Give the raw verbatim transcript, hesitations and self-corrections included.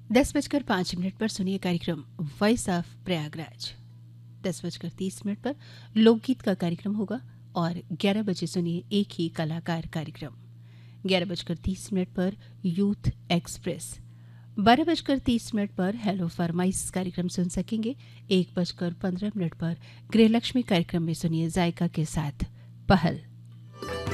दस बजकर पाँच मिनट पर सुनिए कार्यक्रम वॉइस ऑफ प्रयागराज। दस बजकर तीस मिनट पर लोकगीत का कार्यक्रम होगा और ग्यारह बजे सुनिए एक ही कलाकार कार्यक्रम। ग्यारह बजकर तीस मिनट पर यूथ एक्सप्रेस। बारह बजकर तीस मिनट पर हेलो फरमाइश कार्यक्रम सुन सकेंगे। एक बजकर पंद्रह मिनट पर गृहलक्ष्मी कार्यक्रम में सुनिए जायका के साथ पहल।